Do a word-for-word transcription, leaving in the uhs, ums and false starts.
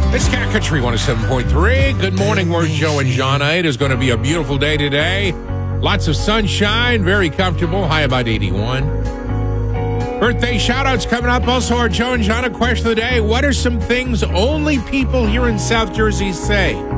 It's Cat Country one oh seven point three. Good morning, we're Joe and Jonna. It is going to be a beautiful day today. Lots of sunshine, very comfortable, high about eighty-one. Birthday shout-outs coming up. Also, our Joe and Jonna question of the day. What are some things only people here in South Jersey say?